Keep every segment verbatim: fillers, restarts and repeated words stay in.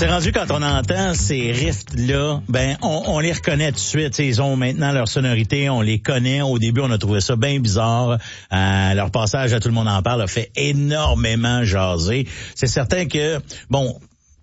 C'est rendu quand on entend ces riffs-là, ben on, on les reconnaît tout de suite. T'sais, ils ont maintenant leur sonorité, on les connaît. Au début, on a trouvé ça bien bizarre. Euh, leur passage à Tout le monde en parle a fait énormément jaser. C'est certain que, bon...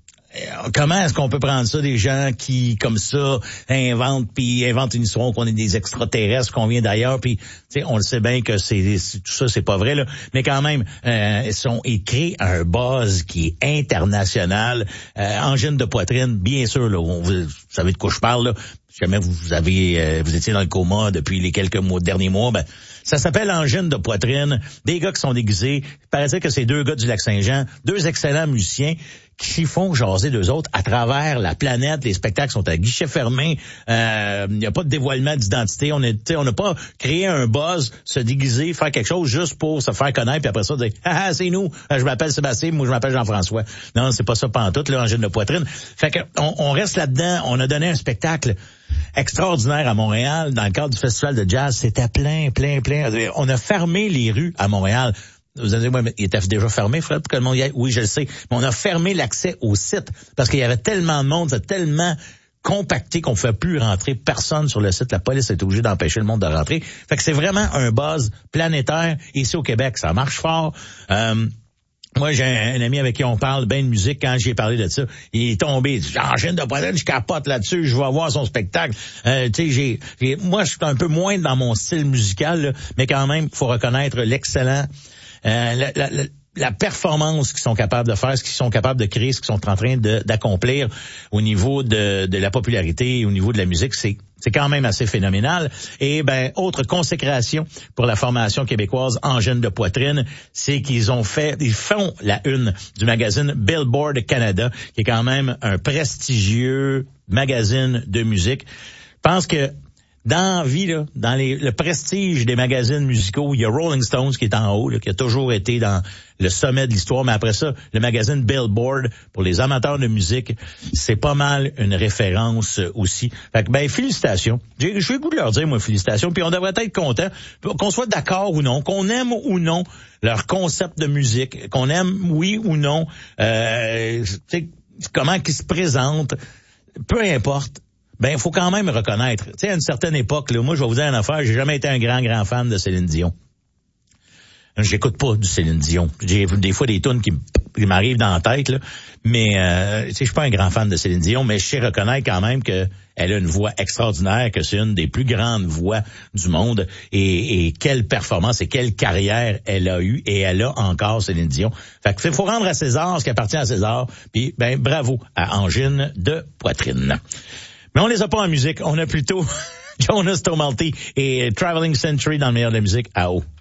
Comment est-ce qu'on peut prendre ça, des gens qui, comme ça, inventent, puis inventent une histoire qu'on est des extraterrestres, qu'on vient d'ailleurs, puis tu sais, on le sait bien que c'est, c'est tout ça, c'est pas vrai là, mais quand même, euh, ils sont écrits à un buzz qui est international, euh, angine de poitrine, bien sûr là, on, vous, vous savez de quoi je parle là. Si jamais vous avez, euh, vous étiez dans le coma depuis les quelques mois, derniers mois, ben ça s'appelle angine de poitrine. Des gars qui sont déguisés. Il paraît que c'est deux gars du Lac-Saint-Jean, deux excellents musiciens qui font jaser d'eux autres à travers la planète. Les spectacles sont à guichet fermé. Il euh, n'y a pas de dévoilement d'identité. On est, on n'a pas créé un buzz, se déguiser, faire quelque chose juste pour se faire connaître, puis après ça dire ah, ah c'est nous. Je m'appelle Sébastien, moi je m'appelle Jean-François. Non, c'est pas ça pantoute, là, angine de poitrine. Fait que on, on reste là-dedans. On a donné un spectacle extraordinaire à Montréal dans le cadre du festival de jazz. C'était plein, plein, plein. On a fermé les rues à Montréal. Vous allez dire, ouais, mais il était déjà fermé, Fred, pour que le monde y aille. Oui, je le sais. Mais on a fermé l'accès au site parce qu'il y avait tellement de monde, c'était tellement compacté qu'on ne pouvait plus rentrer personne sur le site. La police était obligée d'empêcher le monde de rentrer. Fait que c'est vraiment un buzz planétaire ici au Québec. Ça marche fort. Euh, Moi, j'ai un, un ami avec qui on parle bien de musique. Quand j'ai parlé de ça, il est tombé. Il dit, j'enchaîne de poitrine, je capote là-dessus, je vais voir son spectacle. Euh, tu sais, j'ai, j'ai, moi, je suis un peu moins dans mon style musical, là, mais quand même, il faut reconnaître l'excellent, euh, la, la, la, la performance qu'ils sont capables de faire, ce qu'ils sont capables de créer, ce qu'ils sont en train de, d'accomplir au niveau de, de la popularité, au niveau de la musique, c'est C'est quand même assez phénoménal. Et ben, autre consécration pour la formation québécoise Angine de poitrine, c'est qu'ils ont fait, ils font la une du magazine Billboard Canada, qui est quand même un prestigieux magazine de musique. Je pense que dans la vie, là, dans les, le prestige des magazines musicaux, il y a Rolling Stones qui est en haut, là, qui a toujours été dans le sommet de l'histoire, mais après ça, le magazine Billboard, pour les amateurs de musique, c'est pas mal une référence aussi. Fait que, ben, félicitations. J'ai, j'ai le goût de leur dire, moi, félicitations, puis on devrait être content, qu'on soit d'accord ou non, qu'on aime ou non leur concept de musique, qu'on aime, oui ou non, euh, tu sais, comment qu'ils se présentent, peu importe. Ben, il faut quand même reconnaître. Tu sais, à une certaine époque, là, moi, je vais vous dire une affaire, j'ai jamais été un grand, grand fan de Céline Dion. J'écoute pas du Céline Dion. J'ai des fois des tunes qui, qui m'arrivent dans la tête, là. Mais, euh, tu sais, je suis pas un grand fan de Céline Dion, mais je sais reconnaître quand même que elle a une voix extraordinaire, que c'est une des plus grandes voix du monde. Et, et quelle performance et quelle carrière elle a eue et elle a encore, Céline Dion. Fait que faut rendre à César ce qui appartient à César. Puis, ben, bravo à Angine de poitrine. Mais on les a pas en musique, on a plutôt Jonas Tomalti et Traveling Century dans le meilleur de la musique à haut.